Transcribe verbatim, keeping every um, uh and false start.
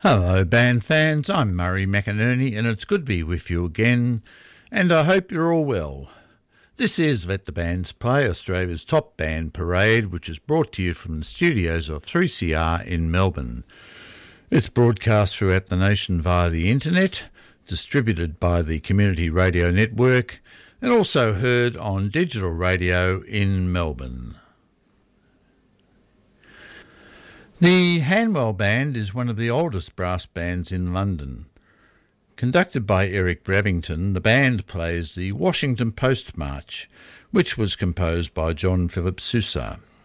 Hello band fans, I'm Murray McInerney and it's good to be with you again, and I hope you're all well. This is Let the Bands Play, Australia's top band parade, which is brought to you from the studios of three C R in Melbourne. It's broadcast throughout the nation via the internet, distributed by the Community Radio Network, and also heard on digital radio in Melbourne. The Hanwell Band is one of the oldest brass bands in London. Conducted by Eric Bravington, the band plays the Washington Post March, which was composed by John Philip Sousa.